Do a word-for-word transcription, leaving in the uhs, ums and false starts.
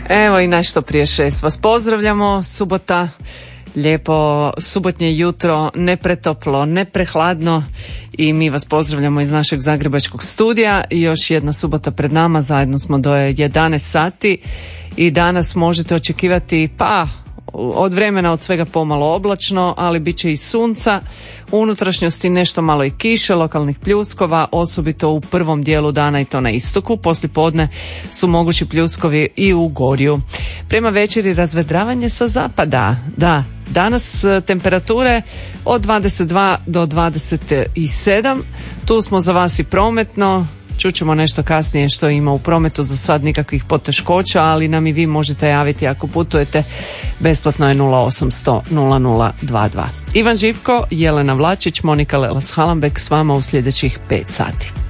Evo i nešto prije šest vas pozdravljamo. Subota, lijepo subotnje jutro, ne pretoplo, ne prehladno i mi vas pozdravljamo iz našeg zagrebačkog studija. I još jedna subota pred nama, zajedno smo do jedanaest sati i danas možete očekivati pa od vremena od svega pomalo oblačno, ali bit će i sunca, u unutrašnjosti nešto malo i kiše, lokalnih pljuskova, osobito u prvom dijelu dana i to na istoku. Poslijepodne su mogući pljuskovi i u Gorju. Prema večeri razvedravanje sa zapada. Da, danas temperature od dvadeset dva do dvadeset sedam. Tu smo za vas i prometno. Čućemo nešto kasnije što ima u prometu, za sad nikakvih poteškoća, ali nam i vi možete javiti ako putujete. Besplatno je nula osamsto nula nula dva dva. Ivan Živko, Jelena Vlačić, Monika Lelas Halambek s vama u sljedećih pet sati.